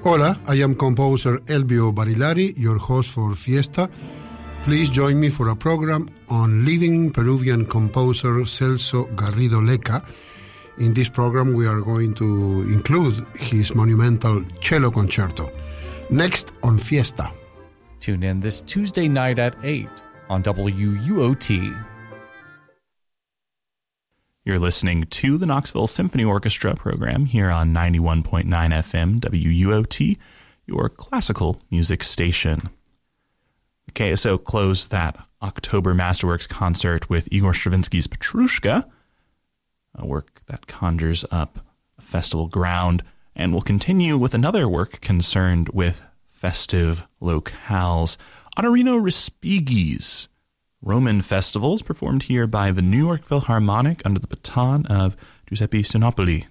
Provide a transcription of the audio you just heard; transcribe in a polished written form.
Hola, I am composer Elvio Barilari, your host for Fiesta. Please join me for a program on living Peruvian composer Celso Garrido Leca. In this program, we are going to include his monumental cello concerto. Next on Fiesta. Tune in this Tuesday night at 8 on WUOT. You're listening to the Knoxville Symphony Orchestra program here on 91.9 FM WUOT, your classical music station. The KSO closed that October Masterworks concert with Igor Stravinsky's Petrushka, a work that conjures up a festival ground, and will continue with another work concerned with festive locales, Honorino Respighi's Roman Festivals, performed here by the New York Philharmonic under the baton of Giuseppe Sinopoli.